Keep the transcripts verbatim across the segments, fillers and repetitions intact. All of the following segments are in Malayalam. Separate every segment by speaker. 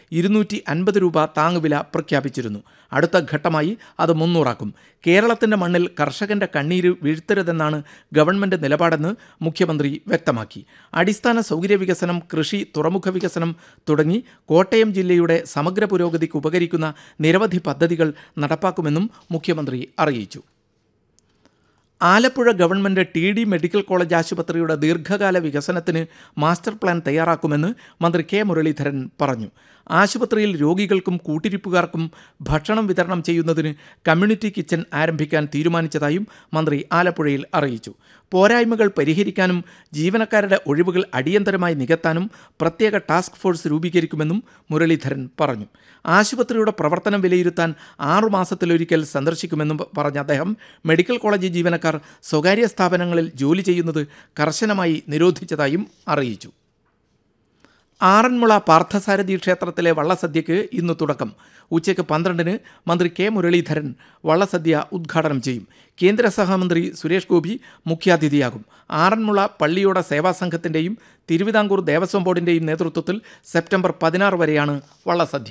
Speaker 1: ഇരുന്നൂറ്റി അൻപത് രൂപ താങ്ങുവില പ്രഖ്യാപിച്ചിരുന്നു. അടുത്ത ഘട്ടമായി അത് മുന്നൂറാക്കും. കേരളത്തിൻ്റെ മണ്ണിൽ കർഷകന്റെ കണ്ണീര് വീഴ്ത്തരുതെന്നാണ് ഗവൺമെൻറ് നിലപാടെന്ന് മുഖ്യമന്ത്രി വ്യക്തമാക്കി. അടിസ്ഥാന സൗകര്യ വികസനം, കൃഷി, തുറമുഖ വികസനം തുടങ്ങി കോട്ടയം ജില്ലയുടെ സമഗ്ര പുരോഗതിക്ക് ഉപകരിക്കുന്ന നിരവധി പദ്ധതികൾ നടപ്പാക്കുമെന്നും മുഖ്യമന്ത്രി അറിയിച്ചു. Alappuzha government T D medical college ആശുപത്രിയുടെ ദീർഘകാല വികസനത്തിന് മാസ്റ്റർ പ്ലാൻ തയ്യാറാക്കുമെന്ന് മന്ത്രി കെ മുരളീധരൻ പറഞ്ഞു. ആശുപത്രിയിൽ രോഗികൾക്കും കൂട്ടിരിപ്പുകാർക്കും ഭക്ഷണം വിതരണം ചെയ്യുന്നതിന് കമ്മ്യൂണിറ്റി കിച്ചൺ ആരംഭിക്കാൻ തീരുമാനിച്ചതായും മന്ത്രി ആലപ്പുഴയിൽ അറിയിച്ചു. പോരായ്മകൾ പരിഹരിക്കാനും ജീവനക്കാരുടെ ഒഴിവുകൾ അടിയന്തരമായി നികത്താനും പ്രത്യേക ടാസ്ക് ഫോഴ്സ് രൂപീകരിക്കുമെന്നും മുരളീധരൻ പറഞ്ഞു. ആശുപത്രിയുടെ പ്രവർത്തനം വിലയിരുത്താൻ ആറുമാസത്തിലൊരിക്കൽ സന്ദർശിക്കുമെന്നും പറഞ്ഞ അദ്ദേഹം മെഡിക്കൽ കോളേജ് ജീവനക്കാർ സ്വകാര്യ സ്ഥാപനങ്ങളിൽ ജോലി ചെയ്യുന്നത് കർശനമായി നിരോധിച്ചതായും അറിയിച്ചു. ആറന്മുള പാർത്ഥസാരഥി ക്ഷേത്രത്തിലെ വള്ളസദ്യയ്ക്ക് ഇന്ന് തുടക്കം. ഉച്ചയ്ക്ക് പന്ത്രണ്ടിന് മന്ത്രി കെ മുരളീധരൻ വള്ളസദ്യ ഉദ്ഘാടനം ചെയ്യും. കേന്ദ്ര സഹമന്ത്രി സുരേഷ് ഗോപി മുഖ്യാതിഥിയാകും. ആറന്മുള പള്ളിയോട സേവാ സംഘത്തിൻ്റെയും തിരുവിതാംകൂർ ദേവസ്വം ബോർഡിൻ്റെയും നേതൃത്വത്തിൽ സെപ്റ്റംബർ പതിനാറ് വരെയാണ് വള്ളസദ്യ.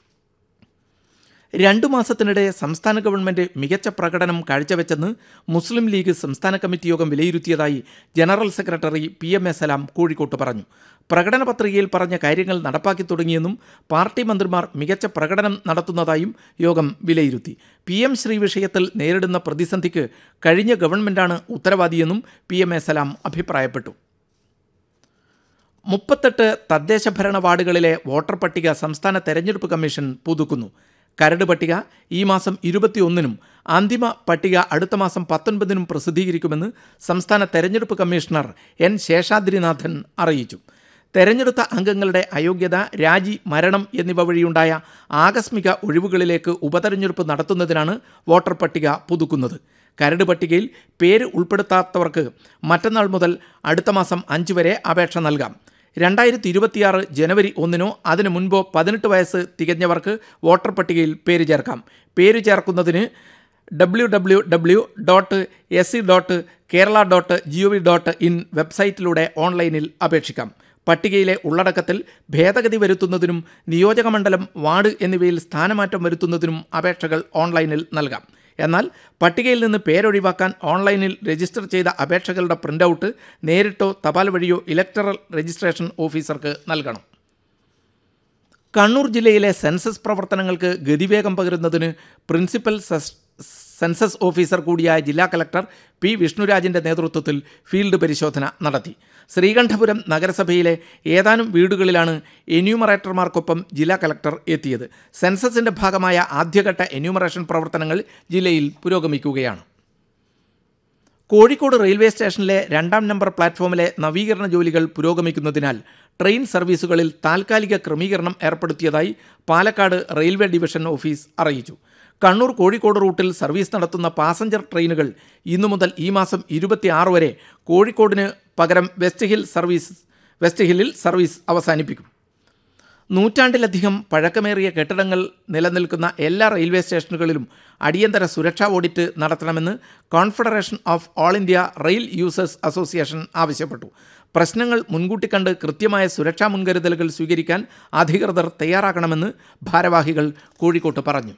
Speaker 1: രണ്ടു മാസത്തിനിടെ സംസ്ഥാന ഗവൺമെൻറ് മികച്ച പ്രകടനം കാഴ്ചവെച്ചെന്ന് മുസ്ലിം ലീഗ് സംസ്ഥാന കമ്മിറ്റി യോഗം വിലയിരുത്തിയതായി general secretary P M A സലാം കോഴിക്കോട്ട് പറഞ്ഞു. പ്രകടന പത്രികയിൽ പറഞ്ഞ കാര്യങ്ങൾ നടപ്പാക്കി തുടങ്ങിയെന്നും പാർട്ടി മന്ത്രിമാർ മികച്ച പ്രകടനം നടത്തുന്നതായും യോഗം വിലയിരുത്തി. പി എം ശ്രീ വിഷയത്തിൽ നേരിടുന്ന പ്രതിസന്ധിക്ക് കഴിഞ്ഞ ഗവൺമെൻറ്റാണ് ഉത്തരവാദിയെന്നും പി എം എ സലാം അഭിപ്രായപ്പെട്ടു. മുപ്പത്തെട്ട് തദ്ദേശ ഭരണ വാർഡുകളിലെ വോട്ടർ പട്ടിക സംസ്ഥാന തെരഞ്ഞെടുപ്പ് കമ്മീഷൻ പുതുക്കുന്നു. കരട് പട്ടിക ഈ മാസം ഇരുപത്തിയൊന്നിനും അന്തിമ പട്ടിക അടുത്ത മാസം പത്തൊൻപതിനും പ്രസിദ്ധീകരിക്കുമെന്ന് സംസ്ഥാന തെരഞ്ഞെടുപ്പ് കമ്മീഷണർ എൻ ശേഷാദ്രിനാഥൻ അറിയിച്ചു. തെരഞ്ഞെടുത്ത അംഗങ്ങളുടെ അയോഗ്യത, രാജി, മരണം എന്നിവ വഴിയുണ്ടായ ആകസ്മിക ഒഴിവുകളിലേക്ക് ഉപതെരഞ്ഞെടുപ്പ് നടത്തുന്നതിനാണ് വോട്ടർ പട്ടിക പുതുക്കുന്നത്. കരട് പട്ടികയിൽ പേര് ഉൾപ്പെടുത്താത്തവർക്ക് മറ്റന്നാൾ മുതൽ അടുത്ത മാസം അഞ്ച് വരെ അപേക്ഷ നൽകാം. രണ്ടായിരത്തി ഇരുപത്തിയാറ് ജനുവരി ഒന്നിനോ അതിനു മുൻപോ പതിനെട്ട് വയസ്സ് തികഞ്ഞവർക്ക് വോട്ടർ പട്ടികയിൽ പേര് ചേർക്കാം. പേര് ചേർക്കുന്നതിന് W W W dot S C dot Kerala dot G O V dot in വെബ്സൈറ്റിലൂടെ ഓൺലൈനിൽ അപേക്ഷിക്കാം. പട്ടികയിലെ ഉള്ളടക്കത്തിൽ ഭേദഗതി വരുത്തുന്നതിനും നിയോജകമണ്ഡലം, വാർഡ് എന്നിവയിൽ സ്ഥാനമാറ്റം വരുത്തുന്നതിനും അപേക്ഷകൾ ഓൺലൈനിൽ നൽകാം. എന്നാൽ പട്ടികയിൽ നിന്ന് പേരൊഴിവാക്കാൻ ഓൺലൈനിൽ രജിസ്റ്റർ ചെയ്ത അപേക്ഷകളുടെ പ്രിൻ്റൗട്ട് നേരിട്ടോ തപാൽ വഴിയോ ഇലക്ടറൽ രജിസ്ട്രേഷൻ ഓഫീസർക്ക് നൽകണം. കണ്ണൂർ ജില്ലയിലെ സെൻസസ് പ്രവർത്തനങ്ങൾക്ക് ഗതിവേഗം പകരുന്നതിന് പ്രിൻസിപ്പൽ സെൻസസ് ഓഫീസർ കൂടിയായ ജില്ലാ കലക്ടർ പി വിഷ്ണുരാജിൻ്റെ നേതൃത്വത്തിൽ ഫീൽഡ് പരിശോധന നടത്തി. ശ്രീകണ്ഠപുരം നഗരസഭയിലെ ഏതാനും വീടുകളിലാണ് എന്യൂമറേറ്റർമാർക്കൊപ്പം ജില്ലാ കലക്ടർ എത്തിയത്. സെൻസസിൻ്റെ ഭാഗമായ ആദ്യഘട്ട എന്യൂമറേഷൻ പ്രവർത്തനങ്ങൾ ജില്ലയിൽ പുരോഗമിക്കുകയാണ്. കോഴിക്കോട് റെയിൽവേ സ്റ്റേഷനിലെ രണ്ടാം നമ്പർ പ്ലാറ്റ്ഫോമിലെ നവീകരണ ജോലികൾ പുരോഗമിക്കുന്നതിനാൽ ട്രെയിൻ സർവീസുകളിൽ താൽക്കാലിക ക്രമീകരണം ഏർപ്പെടുത്തിയതായി പാലക്കാട് റെയിൽവേ ഡിവിഷൻ ഓഫീസ് അറിയിച്ചു. കണ്ണൂർ കോഴിക്കോട് റൂട്ടിൽ സർവീസ് നടത്തുന്ന പാസഞ്ചർ ട്രെയിനുകൾ ഇന്നു മുതൽ ഈ മാസം ഇരുപത്തിയാറ് വരെ കോഴിക്കോടിന് പകരം west hill service west ഹില്ലിൽ service അവസാനിപ്പിക്കും. നൂറ്റാണ്ടിലധികം പഴക്കമേറിയ കെട്ടിടങ്ങൾ നിലനിൽക്കുന്ന എല്ലാ റെയിൽവേ സ്റ്റേഷനുകളിലും അടിയന്തര സുരക്ഷാ ഓഡിറ്റ് നടത്തണമെന്ന് confederation of all India rail users association ആവശ്യപ്പെട്ടു. പ്രശ്നങ്ങൾ മുൻകൂട്ടി കണ്ട് കൃത്യമായ സുരക്ഷാ മുൻകരുതലുകൾ സ്വീകരിക്കാൻ അധികൃതർ തയ്യാറാകണമെന്ന് ഭാരവാഹികൾ കോഴിക്കോട്ട് പറഞ്ഞു.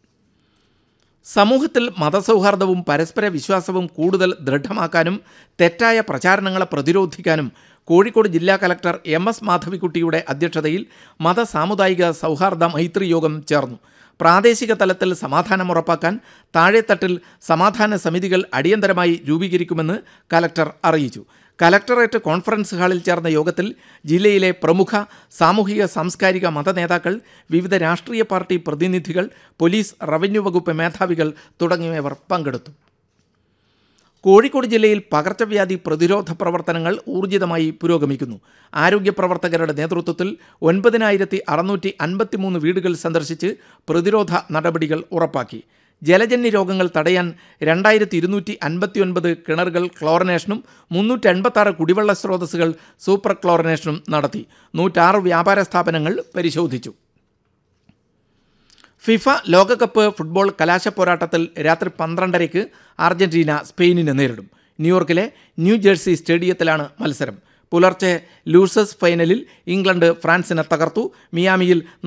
Speaker 1: സമൂഹത്തിൽ മതസൗഹാർദ്ദവും പരസ്പര വിശ്വാസവും കൂടുതൽ ദൃഢമാക്കാനും തെറ്റായ പ്രചാരണങ്ങളെ പ്രതിരോധിക്കാനും കോഴിക്കോട് ജില്ലാ കലക്ടർ എം എസ് മാധവിക്കുട്ടിയുടെ അധ്യക്ഷതയിൽ മത സാമുദായിക സൗഹാർദ്ദ മൈത്രി യോഗം ചേർന്നു. പ്രാദേശിക തലത്തിൽ സമാധാനം ഉറപ്പാക്കാൻ താഴെത്തട്ടിൽ സമാധാന സമിതികൾ അടിയന്തരമായി രൂപീകരിക്കുമെന്ന് കലക്ടർ അറിയിച്ചു. കലക്ടറേറ്റ് കോൺഫറൻസ് ഹാളിൽ ചേർന്ന യോഗത്തിൽ ജില്ലയിലെ പ്രമുഖ സാമൂഹിക സാംസ്കാരിക മത നേതാക്കൾ, വിവിധ രാഷ്ട്രീയ പാർട്ടി പ്രതിനിധികൾ, പോലീസ്, റവന്യൂ വകുപ്പ് മേധാവികൾ തുടങ്ങിയവർ പങ്കെടുത്തു. കോഴിക്കോട് ജില്ലയിൽ പകർച്ചവ്യാധി പ്രതിരോധ പ്രവർത്തനങ്ങൾ ഊർജിതമായി പുരോഗമിക്കുന്നു. ആരോഗ്യ പ്രവർത്തകരുടെ നേതൃത്വത്തിൽ ഒൻപതിനായിരത്തി അറുന്നൂറ്റി അൻപത്തി മൂന്ന് വീടുകൾ സന്ദർശിച്ച് പ്രതിരോധ നടപടികൾ ഉറപ്പാക്കി. ജലജന്യ രോഗങ്ങൾ തടയാൻ രണ്ടായിരത്തി ഇരുന്നൂറ്റി അൻപത്തി ഒൻപത് കിണറുകൾ ക്ലോറിനേഷനും മുന്നൂറ്റി എൺപത്താറ് കുടിവെള്ള സ്രോതസ്സുകൾ സൂപ്പർ ക്ലോറിനേഷനും നടത്തി. നൂറ്റാറ് വ്യാപാര സ്ഥാപനങ്ങൾ പരിശോധിച്ചു. ഫിഫ ലോകകപ്പ് ഫുട്ബോൾ കലാശ പോരാട്ടത്തിൽ രാത്രി പന്ത്രണ്ടരയ്ക്ക് അർജന്റീന സ്പെയിനിനെ നേരിടും. ന്യൂയോർക്കിലെ ന്യൂ ജേഴ്സി സ്റ്റേഡിയത്തിലാണ് മത്സരം. പുലർച്ചെ ലൂസേഴ്സ് ഫൈനലിൽ ഇംഗ്ലണ്ട് ഫ്രാൻസിനെ തകർത്തു. മിയാമിയിൽ